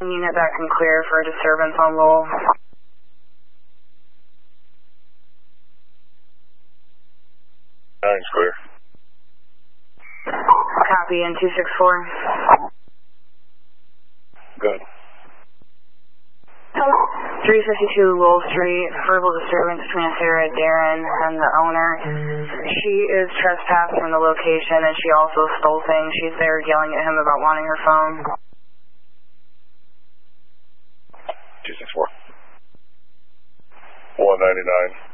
Unit that can clear for disturbance on Lowell. Nine's clear. Copy in 264. Good. 352 Lowell Street, verbal disturbance between Sarah Darren and the owner. She is trespassed from the location and she also stole things. She's there yelling at him about wanting her phone. 264. 199.